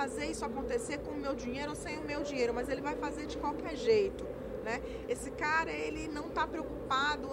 fazer isso acontecer com o meu dinheiro ou sem o meu dinheiro, mas ele vai fazer de qualquer jeito, né? Esse cara, ele não está preocupado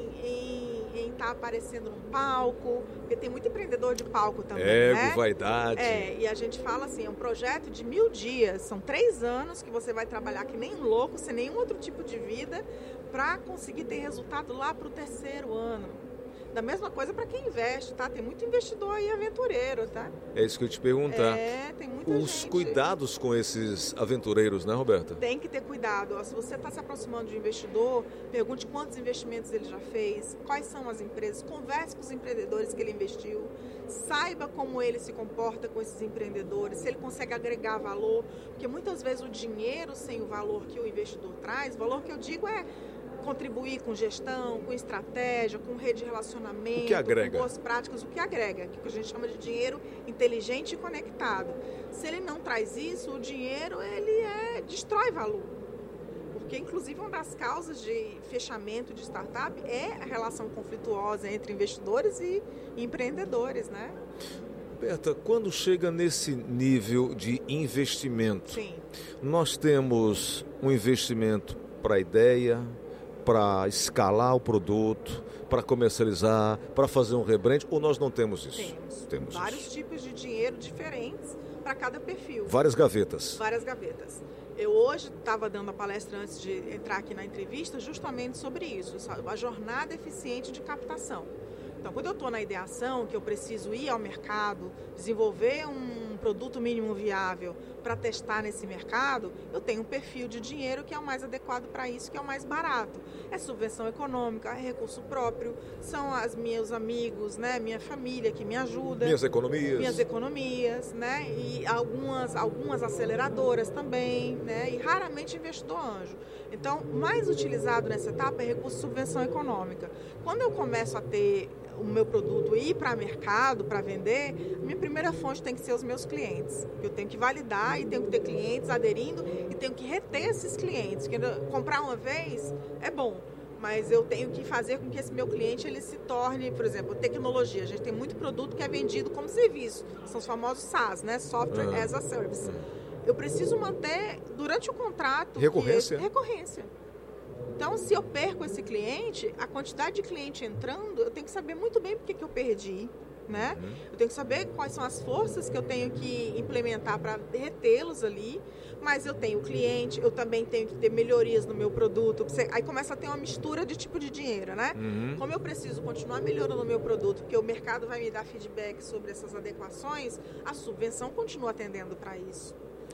em estar aparecendo num palco, porque tem muito empreendedor de palco também, né? Vaidade. E a gente fala assim, é um projeto de 1000 dias, são 3 anos que você vai trabalhar que nem um louco, sem nenhum outro tipo de vida, para conseguir ter resultado lá para o 3º ano. Da mesma coisa para quem investe, tá? Tem muito investidor aí aventureiro, tá? É isso que eu ia te perguntar. Tem muita Os gente. cuidados com esses aventureiros, né, Roberta? Tem que ter cuidado. Se você está se aproximando de um investidor, pergunte quantos investimentos ele já fez, quais são as empresas, converse com os empreendedores que ele investiu, saiba como ele se comporta com esses empreendedores, se ele consegue agregar valor, porque muitas vezes o dinheiro sem o valor que o investidor traz, o valor que eu digo é contribuir com gestão, com estratégia, com rede de relacionamento, o que agrega? Com boas práticas, o que agrega, que a gente chama de dinheiro inteligente e conectado. Se ele não traz isso, o dinheiro ele destrói valor. Porque, inclusive, uma das causas de fechamento de startup é a relação conflituosa entre investidores e empreendedores, né? Roberta, quando chega nesse nível de investimento, Sim. Nós temos um investimento para a ideia, para escalar o produto, para comercializar, para fazer um rebrand, ou nós não temos isso? Temos vários tipos de dinheiro diferentes para cada perfil. Várias gavetas. Várias gavetas. Eu hoje estava dando a palestra antes de entrar aqui na entrevista justamente sobre isso, a jornada eficiente de captação. Então, quando eu estou na ideação, que eu preciso ir ao mercado, desenvolver um produto mínimo viável para testar nesse mercado, eu tenho um perfil de dinheiro que é o mais adequado para isso, que é o mais barato. É subvenção econômica, é recurso próprio, são meus amigos, né, minha família que me ajuda. Minhas economias. Minhas economias, né, e algumas aceleradoras também, né, e raramente investidor anjo. Então, o mais utilizado nessa etapa é recurso de subvenção econômica. Quando eu começo a ter o meu produto ir para mercado, para vender, minha primeira fonte tem que ser os meus clientes. Eu tenho que validar e tenho que ter clientes aderindo e tenho que reter esses clientes. Porque comprar uma vez é bom, mas eu tenho que fazer com que esse meu cliente ele se torne, por exemplo, tecnologia. A gente tem muito produto que é vendido como serviço. São os famosos SaaS, né? Software as a Service. Eu preciso manter, durante o contrato... Recorrência. Recorrência. Então, se eu perco esse cliente, a quantidade de cliente entrando, eu tenho que saber muito bem por que eu perdi, né? Eu tenho que saber quais são as forças que eu tenho que implementar para retê-los ali, mas eu tenho cliente, eu também tenho que ter melhorias no meu produto. Aí começa a ter uma mistura de tipo de dinheiro, né? Como eu preciso continuar melhorando o meu produto, porque o mercado vai me dar feedback sobre essas adequações, a subvenção continua atendendo para isso.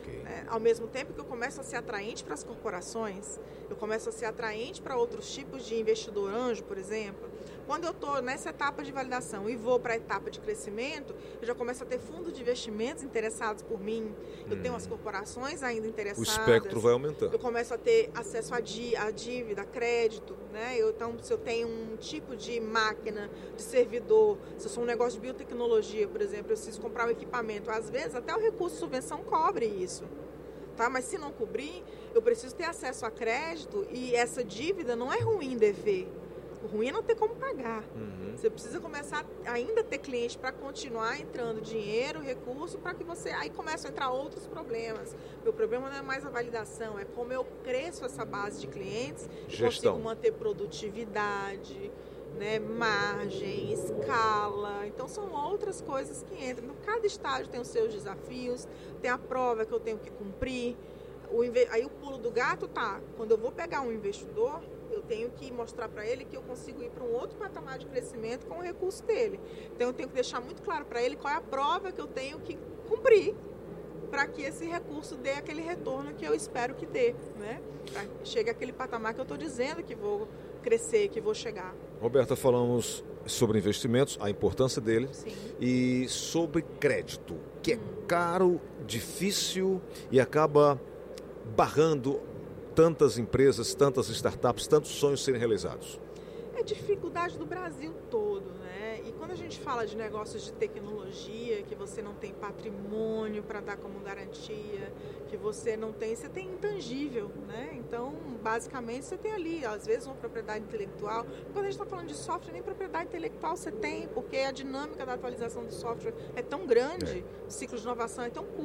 Ao mesmo tempo que eu começo a ser atraente para as corporações, eu começo a ser atraente para outros tipos de investidor anjo, por exemplo. Quando eu estou nessa etapa de validação e vou para a etapa de crescimento, eu já começo a ter fundos de investimentos interessados por mim, eu tenho as corporações ainda interessadas. O espectro vai aumentando. Eu começo a ter acesso à dívida, a crédito, né? Então, se eu tenho um tipo de máquina, de servidor, se eu sou um negócio de biotecnologia, por exemplo, eu preciso comprar um equipamento, às vezes até o recurso de subvenção cobre isso. Tá? Mas se não cobrir, eu preciso ter acesso a crédito e essa dívida não é ruim dever. O ruim é não ter como pagar. Você precisa começar a ainda ter cliente para continuar entrando dinheiro, recurso, para que você... Aí começam a entrar outros problemas. Meu problema não é mais a validação, é como eu cresço essa base de clientes, gestão. Consigo manter produtividade, né, margem, escala. Então, são outras coisas que entram. Então, cada estágio tem os seus desafios, tem a prova que eu tenho que cumprir. Aí o pulo do gato tá, quando eu vou pegar um investidor, eu tenho que mostrar para ele que eu consigo ir para um outro patamar de crescimento com o recurso dele. Então, eu tenho que deixar muito claro para ele qual é a prova que eu tenho que cumprir para que esse recurso dê aquele retorno que eu espero que dê, né? Pra chegue àquele patamar que eu estou dizendo que vou crescer, que vou chegar. Roberta, falamos sobre investimentos, a importância dele. Sim. E sobre crédito, que é caro, difícil e acaba barrando tantas empresas, tantas startups, tantos sonhos serem realizados. É dificuldade do Brasil todo, né? E quando a gente fala de negócios de tecnologia, que você não tem patrimônio para dar como garantia, que você não tem, você tem intangível, né? Então, basicamente, você tem ali, às vezes, uma propriedade intelectual. Quando a gente está falando de software, nem propriedade intelectual você tem, porque a dinâmica da atualização do software é tão grande, o ciclo de inovação é tão curto.